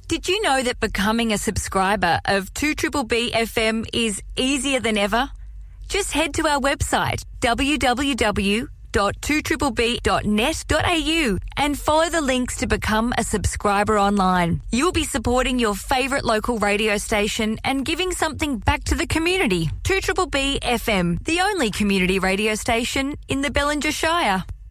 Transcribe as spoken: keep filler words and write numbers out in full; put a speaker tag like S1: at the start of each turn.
S1: Did you know that becoming a subscriber of two B B F M is easier than ever? Just head to our website, w w w dot two b b dot net dot a u, and follow the links to become a subscriber online. You'll be supporting your favourite local radio station and giving something back to the community. two B B F M, the only community radio station in the Bellinger Shire.